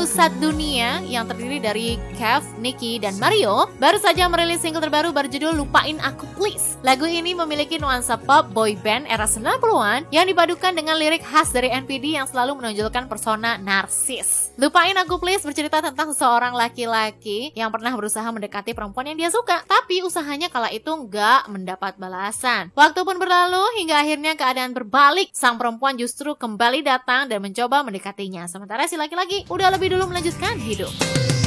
lagu Satdunia yang terdiri dari Kev, Nicky, dan Mario baru saja merilis single terbaru berjudul Lupain Aku Please. Lagu ini memiliki nuansa pop boy band era 90-an yang dipadukan dengan lirik khas dari NPD yang selalu menonjolkan persona narsis. Lupain Aku Please bercerita tentang seseorang laki-laki yang pernah berusaha mendekati perempuan yang dia suka, tapi usahanya kala itu nggak mendapat balasan. Waktu pun berlalu hingga akhirnya keadaan berbalik. Sang perempuan justru kembali datang dan mencoba mendekatinya, sementara si laki-laki udah lebih dulu melanjutkan hidup.